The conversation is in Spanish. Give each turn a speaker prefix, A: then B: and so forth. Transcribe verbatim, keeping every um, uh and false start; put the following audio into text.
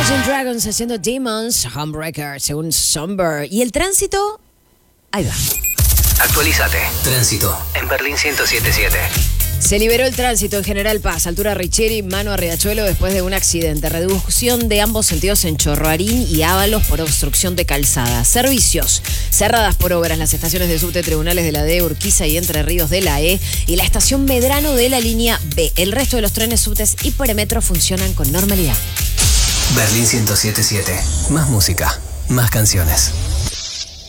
A: Imagine Dragons haciendo Demons, Homebreaker, según Somber. ¿Y el tránsito? Ahí va.
B: Actualízate. Tránsito en Berlín ciento siete punto siete.
A: Se liberó el tránsito en General Paz, altura Richieri, mano a Riachuelo, después de un accidente. Reducción de ambos sentidos en Chorroarín y Ábalos por obstrucción de calzada. Servicios cerradas por obras las estaciones de subte Tribunales de la D, Urquiza y Entre Ríos de la E y la estación Medrano de la línea B. El resto de los trenes, subtes y Premetro funcionan con normalidad.
B: Berlín ciento siete punto siete. Más música, más canciones.